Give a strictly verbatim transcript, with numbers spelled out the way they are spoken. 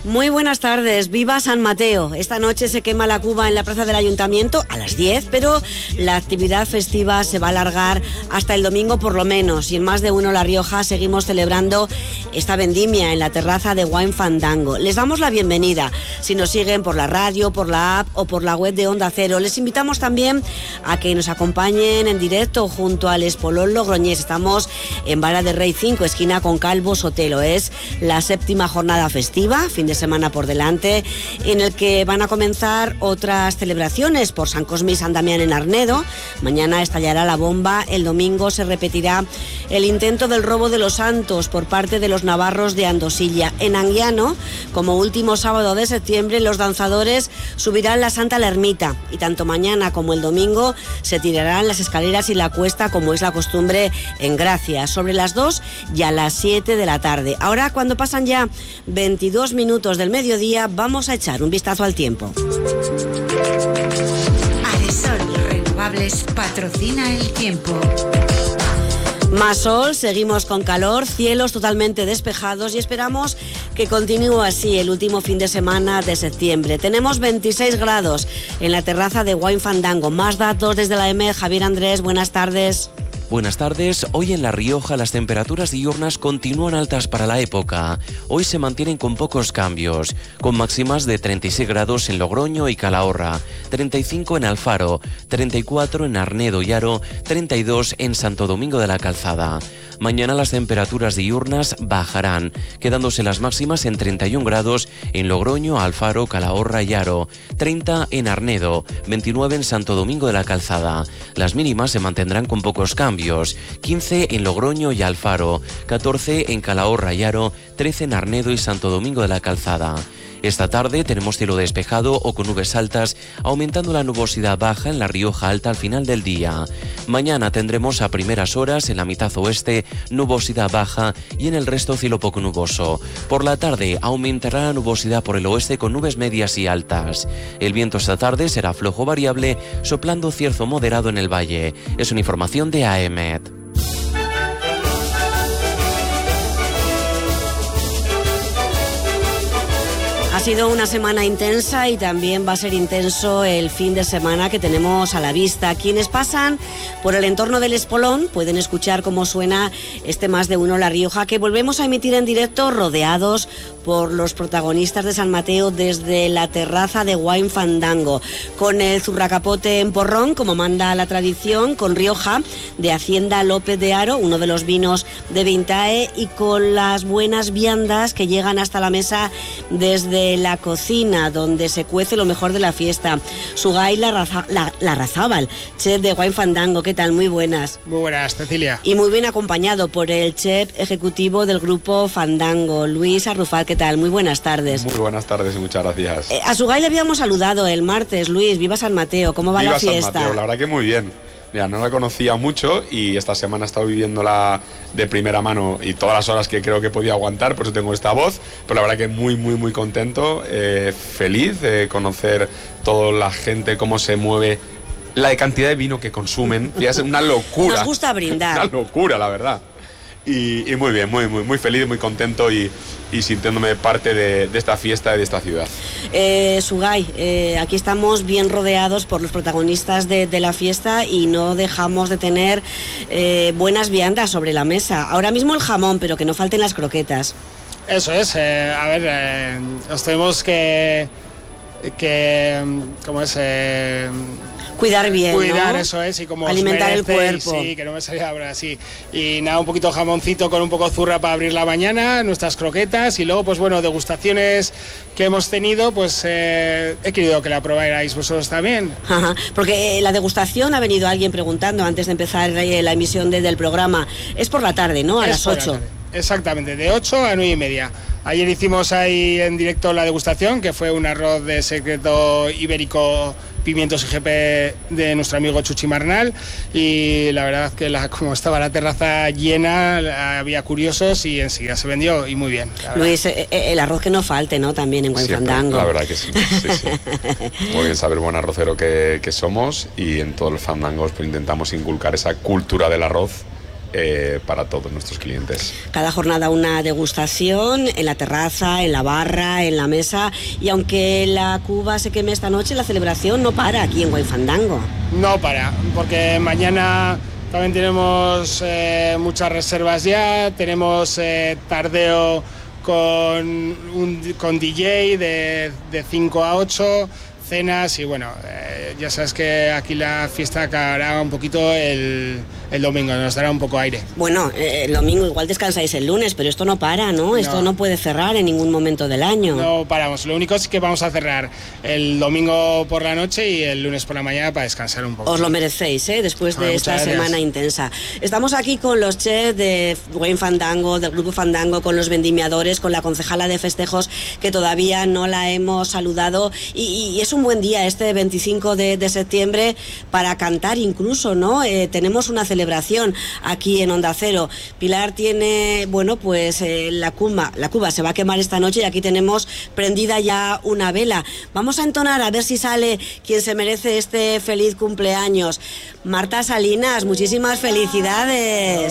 Muy buenas tardes, viva San Mateo. Esta noche se quema la cuba en la plaza del Ayuntamiento a las diez, pero la actividad festiva se va a alargar hasta el domingo por lo menos. Y en Más de Uno La Rioja seguimos celebrando esta vendimia en la terraza de Wine Fandango. Les damos la bienvenida si nos siguen por la radio, por la app o por la web de Onda Cero. Les invitamos también a que nos acompañen en directo junto al Espolón Logroñés. Estamos en Vara de Rey cinco, esquina con Calvo Sotelo. Es la séptima jornada festiva, fin de semana por delante, en el que van a comenzar otras celebraciones por San Cosme y San Damián en Arnedo. Mañana estallará la bomba, el domingo se repetirá el intento del robo de los santos por parte de los navarros de Andosilla. En Anguiano, como último sábado de septiembre, los danzadores subirán la Santa a la ermita y tanto mañana como el domingo se tirarán las escaleras y la cuesta, como es la costumbre en Gracia, sobre las dos y a las siete de la tarde. Ahora, cuando pasan ya veintidós minutos del mediodía, vamos a echar un vistazo al tiempo. Adesol Renovables patrocina el tiempo. Más sol, seguimos con calor, cielos totalmente despejados y esperamos que continúe así el último fin de semana de septiembre. Tenemos veintiséis grados en la terraza de Wine Fandango. Más datos desde la E M E D. Javier Andrés, buenas tardes. Buenas tardes. Hoy en La Rioja las temperaturas diurnas continúan altas para la época. Hoy se mantienen con pocos cambios, con máximas de treinta y seis grados en Logroño y Calahorra, treinta y cinco en Alfaro, treinta y cuatro en Arnedo y Haro, treinta y dos en Santo Domingo de la Calzada. Mañana las temperaturas diurnas bajarán, quedándose las máximas en treinta y un grados en Logroño, Alfaro, Calahorra y Haro, treinta en Arnedo, veintinueve en Santo Domingo de la Calzada. Las mínimas se mantendrán con pocos cambios, quince en Logroño y Alfaro, catorce en Calahorra y Haro, trece en Arnedo y Santo Domingo de la Calzada. Esta tarde tenemos cielo despejado o con nubes altas, aumentando la nubosidad baja en La Rioja Alta al final del día. Mañana tendremos a primeras horas en la mitad oeste nubosidad baja y en el resto cielo poco nuboso. Por la tarde aumentará la nubosidad por el oeste con nubes medias y altas. El viento esta tarde será flojo variable, soplando cierzo moderado en el valle. Es una información de A E M E D. Ha sido una semana intensa y también va a ser intenso el fin de semana que tenemos a la vista. Quienes pasan por el entorno del Espolón pueden escuchar cómo suena este Más de Uno La Rioja, que volvemos a emitir en directo rodeados por los protagonistas de San Mateo desde la terraza de Wine Fandango, con el zurracapote en porrón, como manda la tradición, con Rioja de Hacienda López de Haro, uno de los vinos de Vintae, y con las buenas viandas que llegan hasta la mesa desde la cocina, donde se cuece lo mejor de la fiesta. Sugay Larrazábal, chef de Wine Fandango, ¿qué tal? Muy buenas. Muy buenas, Cecilia. Y muy bien acompañado por el chef ejecutivo del grupo Fandango, Luis Arrufat, ¿qué tal? Muy buenas tardes. Muy buenas tardes y muchas gracias. Eh, a Sugay le habíamos saludado el martes. Luis, viva San Mateo, ¿cómo va viva la fiesta? San Mateo, la verdad que muy bien. Mira, no la conocía mucho y esta semana he estado viviéndola de primera mano y todas las horas que creo que podía aguantar, por eso tengo esta voz, pero la verdad que muy, muy, muy contento, eh, feliz de conocer toda la gente, cómo se mueve, la cantidad de vino que consumen, y es una locura. Nos gusta brindar. Una locura, la verdad. Y, y muy bien, muy, muy, muy feliz, muy contento y, y sintiéndome parte de, de esta fiesta y de esta ciudad. Eh, Sugay, eh, aquí estamos bien rodeados por los protagonistas de, de la fiesta y no dejamos de tener eh, buenas viandas sobre la mesa. Ahora mismo el jamón, pero que no falten las croquetas. Eso es, eh, a ver, eh, os tenemos que, que ¿cómo es? Eh, Cuidar bien, Cuidar, ¿no? Eso es, y como alimentar merece, el cuerpo. Sí, que no me salía ahora así. Y nada, un poquito jamoncito con un poco zurra para abrir la mañana, nuestras croquetas, y luego, pues bueno, degustaciones que hemos tenido, pues eh, he querido que la probarais vosotros también. Ajá, porque eh, la degustación, ha venido alguien preguntando antes de empezar eh, la emisión de, del programa, es por la tarde, ¿no? A es las ocho. Exactamente, de ocho a nueve y media. Ayer hicimos ahí en directo la degustación, que fue un arroz de secreto ibérico pimientos I G P de nuestro amigo Chuchi Marnal, y la verdad que la, como estaba la terraza llena, había curiosos y enseguida se vendió y muy bien. Luis, el arroz que no falte, ¿no? También en Wine Fandango. La verdad que sí, sí, sí. Muy bien saber buen arrocero que, que somos, y en todos los fandangos pues intentamos inculcar esa cultura del arroz eh, para todos nuestros clientes. Cada jornada una degustación en la terraza, en la barra, en la mesa, y aunque la cuba se queme esta noche, la celebración no para aquí en Wine Fandango. No para, porque mañana también tenemos eh, muchas reservas ya, tenemos eh, tardeo con, un, con D J de, de cinco a ocho, cenas y bueno, eh, ya sabes que aquí la fiesta acabará un poquito el, el domingo, nos dará un poco aire. Bueno, eh, el domingo igual descansáis el lunes, pero esto no para, ¿no? Esto no. no puede cerrar en ningún momento del año. No paramos, lo único es que vamos a cerrar el domingo por la noche y el lunes por la mañana para descansar un poco. Os lo merecéis, ¿eh? Después de bueno, esta semana intensa. Estamos aquí con los chefs de Wine Fandango, del Grupo Fandango, con los vendimiadores, con la concejala de festejos, que todavía no la hemos saludado, y, y es un buen día este veinticinco de, de septiembre para cantar incluso, ¿no? Eh, tenemos una celebración aquí en Onda Cero. Pilar tiene, bueno, pues eh, la cuba, la cuba se va a quemar esta noche y aquí tenemos prendida ya una vela. Vamos a entonar a ver si sale quien se merece este feliz cumpleaños. Marta Salinas, muchísimas felicidades.